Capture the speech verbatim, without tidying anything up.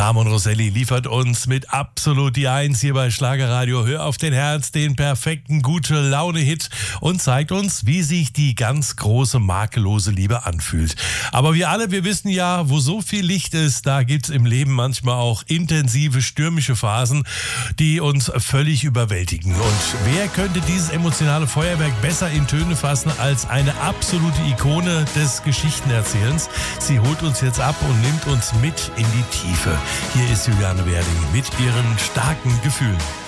Ramon Rosselli liefert uns mit absolut die Eins hier bei Schlagerradio Hör auf den Herz den perfekten Gute-Laune-Hit und zeigt uns, wie sich die ganz große makellose Liebe anfühlt. Aber wir alle, wir wissen ja, wo so viel Licht ist, da gibt's im Leben manchmal auch intensive stürmische Phasen, die uns völlig überwältigen. Und wer könnte dieses emotionale Feuerwerk besser in Töne fassen als eine absolute Ikone des Geschichtenerzählens? Sie holt uns jetzt ab und nimmt uns mit in die Tiefe. Hier ist Juliane Werding mit ihren starken Gefühlen.